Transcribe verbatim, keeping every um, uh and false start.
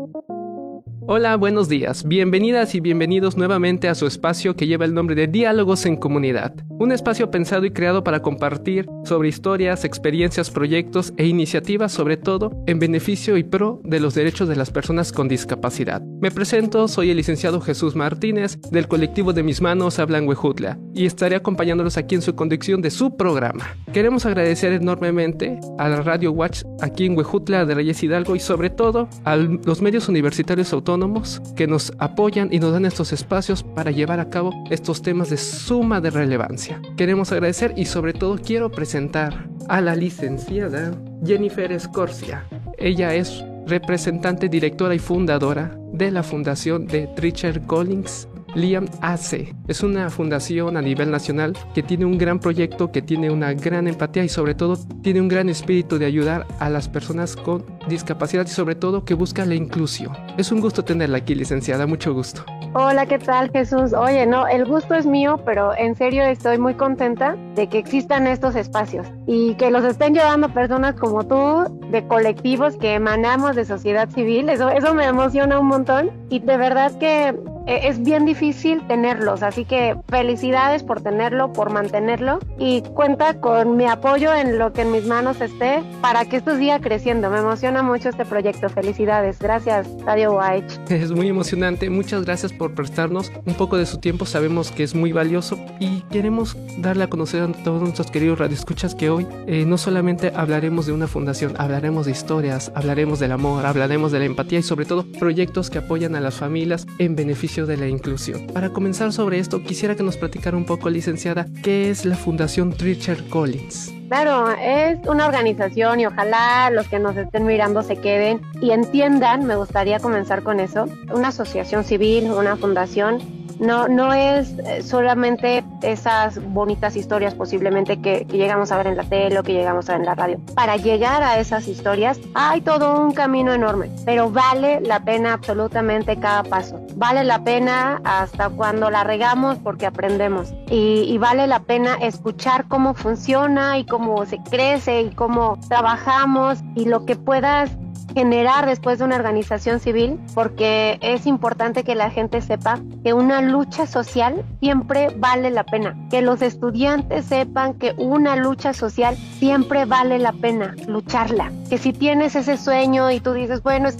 Hola, buenos días. Bienvenidas y bienvenidos nuevamente a su espacio que lleva el nombre de Diálogos en Comunidad. Un espacio pensado y creado para compartir sobre historias, experiencias, proyectos e iniciativas, sobre todo en beneficio y pro de los derechos de las personas con discapacidad. Me presento, soy el licenciado Jesús Martínez, del colectivo De Mis Manos Hablan Huejutla, y estaré acompañándolos aquí en su conducción de su programa. Queremos agradecer enormemente a la Radio Watch aquí en Huejutla de Reyes Hidalgo y sobre todo a los medios universitarios autónomos que nos apoyan y nos dan estos espacios para llevar a cabo estos temas de suma de relevancia. Queremos agradecer y sobre todo quiero presentar a la licenciada Jennifer Escorcia. Ella es representante, directora y fundadora de la fundación de Richard Collins Liam A C. Es una fundación a nivel nacional que tiene un gran proyecto, que tiene una gran empatía y sobre todo tiene un gran espíritu de ayudar a las personas con discapacidad y sobre todo que busca la inclusión. Es un gusto tenerla aquí, licenciada, mucho gusto. Hola, ¿qué tal, Jesús? Oye, no, el gusto es mío, pero en serio estoy muy contenta de que existan estos espacios y que los estén llevando personas como tú, de colectivos que emanamos de sociedad civil. Eso, eso me emociona un montón y de verdad que es bien difícil tenerlos, así que felicidades por tenerlo, por mantenerlo y cuenta con mi apoyo en lo que en mis manos esté para que esto siga creciendo. Me emociona mucho este proyecto, felicidades, gracias Radio Watch. Es muy emocionante, muchas gracias por prestarnos un poco de su tiempo, sabemos que es muy valioso y queremos darle a conocer a todos nuestros queridos radioescuchas que hoy eh, no solamente hablaremos de una fundación, hablaremos de historias, hablaremos del amor, hablaremos de la empatía y sobre todo proyectos que apoyan a las familias en beneficio de la inclusión. Para comenzar sobre esto, quisiera que nos platicara un poco, licenciada, ¿qué es la Fundación Richard Collins? Claro, es una organización y ojalá los que nos estén mirando se queden y entiendan, me gustaría comenzar con eso, una asociación civil, una fundación. No, no es solamente esas bonitas historias posiblemente que, que llegamos a ver en la tele o que llegamos a ver en la radio. Para llegar a esas historias hay todo un camino enorme, pero vale la pena absolutamente cada paso. Vale la pena hasta cuando la regamos porque aprendemos. Y, y vale la pena escuchar cómo funciona y cómo se crece y cómo trabajamos y lo que puedas generar después de una organización civil, porque es importante que la gente sepa que una lucha social siempre vale la pena, que los estudiantes sepan que una lucha social siempre vale la pena lucharla, que si tienes ese sueño y tú dices, bueno, es